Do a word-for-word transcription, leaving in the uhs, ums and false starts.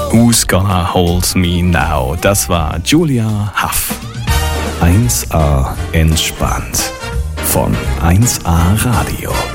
Who's Gonna Hold Me Now? Das war Julia Huff. eins A entspannt von eins A Radio.